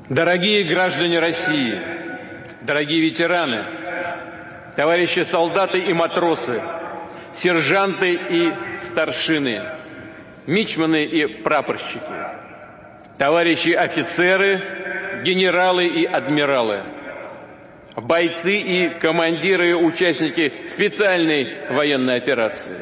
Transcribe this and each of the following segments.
Дорогие граждане России, дорогие ветераны, товарищи солдаты и матросы, сержанты и старшины, мичманы и прапорщики, товарищи офицеры, генералы и адмиралы, бойцы и командиры и участники специальной военной операции,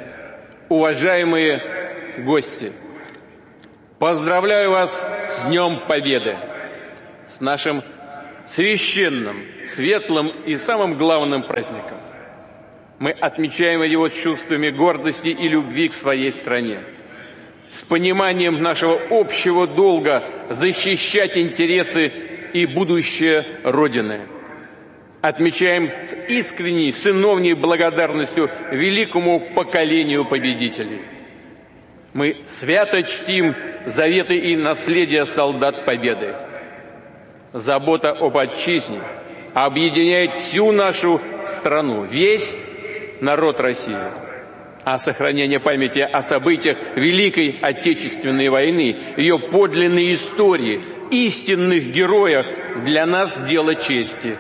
уважаемые гости, поздравляю вас с Днем Победы, с нашим священным, светлым и самым главным праздником. Мы отмечаем его с чувствами гордости и любви к своей стране, с пониманием нашего общего долга защищать интересы и будущее Родины. Отмечаем с искренней, сыновней благодарностью великому поколению победителей. Мы свято чтим заветы и наследие солдат Победы. Забота об отчизне объединяет всю нашу страну, весь народ России. А сохранение памяти о событиях Великой Отечественной войны, ее подлинной истории, истинных героях для нас дело чести.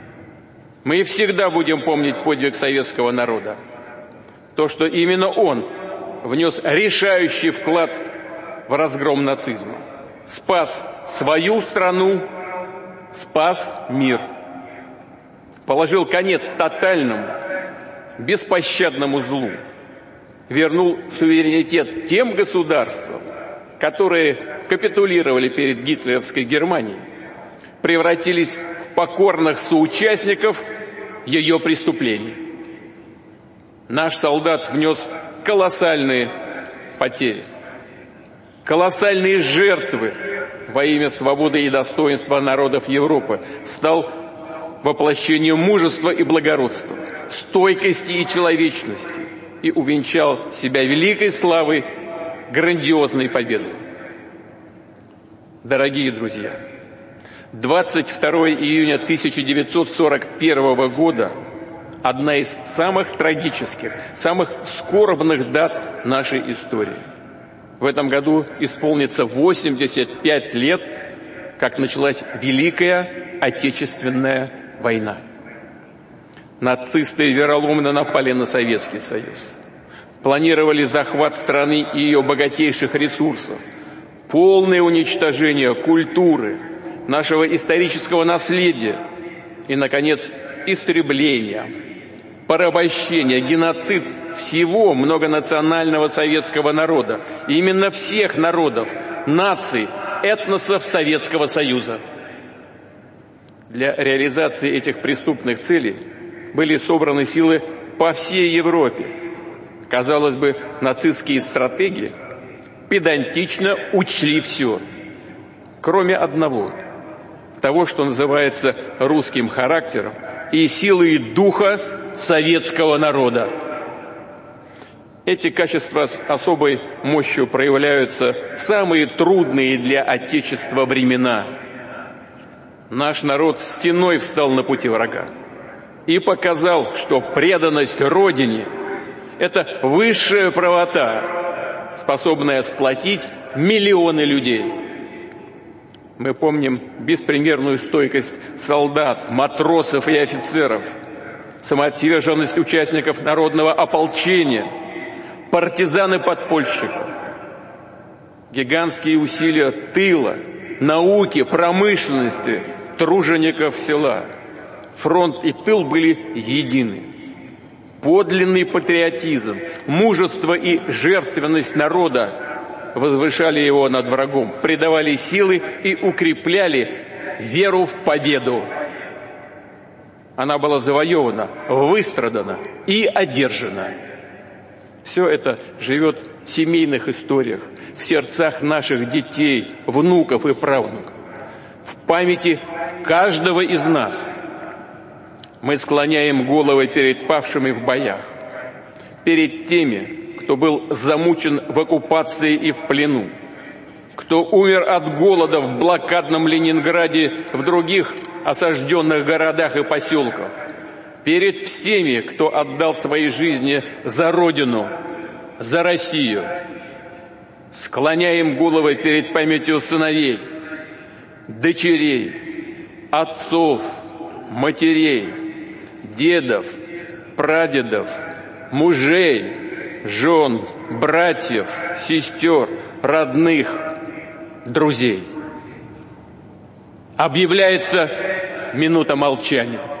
Мы всегда будем помнить подвиг советского народа. То, что именно он внес решающий вклад в разгром нацизма, спас свою страну, спас мир, положил конец тотальному, беспощадному злу, вернул суверенитет тем государствам, которые капитулировали перед гитлеровской Германией, превратились в покорных соучастников ее преступлений. Наш солдат внес колоссальные потери, колоссальные жертвы во имя свободы и достоинства народов Европы, стал воплощением мужества и благородства, стойкости и человечности и увенчал себя великой славой грандиозной победы. Дорогие друзья, 22 июня 1941 года – одна из самых трагических, самых скорбных дат нашей истории. В этом году исполнится 85 лет, как началась Великая Отечественная война. Нацисты вероломно напали на Советский Союз, планировали захват страны и ее богатейших ресурсов, полное уничтожение культуры, нашего исторического наследия и, наконец, истребление, порабощение, геноцид всего многонационального советского народа, именно всех народов, наций, этносов Советского Союза. Для реализации этих преступных целей были собраны силы по всей Европе. Казалось бы, нацистские стратеги педантично учли все, кроме одного – того, что называется русским характером и силой духа советского народа. Эти качества с особой мощью проявляются в самые трудные для Отечества времена. Наш народ стеной встал на пути врага и показал, что преданность Родине – это высшая правота, способная сплотить миллионы людей. Мы помним беспримерную стойкость солдат, матросов и офицеров, самоотверженность участников народного ополчения, партизан и подпольщиков, гигантские усилия тыла, науки, промышленности, тружеников села. Фронт и тыл были едины. Подлинный патриотизм, мужество и жертвенность народа возвышали его над врагом, придавали силы и укрепляли веру в победу. Она была завоевана, выстрадана и одержана. Все это живет в семейных историях, в сердцах наших детей, внуков и правнуков, в памяти каждого из нас. Мы склоняем головы перед павшими в боях, перед теми, кто был замучен в оккупации и в плену, кто умер от голода в блокадном Ленинграде, в других осажденных городах и поселках, перед всеми, кто отдал свои жизни за Родину, за Россию. Склоняем головы перед памятью сыновей, дочерей, отцов, матерей, дедов, прадедов, мужей, жен, братьев, сестер, родных, друзей. Объявляется минута молчания.